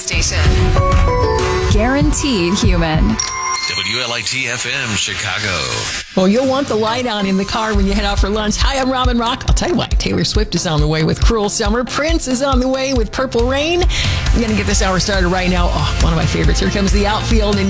station. Guaranteed human. WLIT-FM, Chicago. Well, you'll want the light on in the car when you head out for lunch. Hi, I'm Robin Rock. I'll tell you what, Taylor Swift is on the way with Cruel Summer. Prince is on the way with Purple Rain. I'm going to get this hour started right now. Oh, one of my favorites. Here comes the outfield. And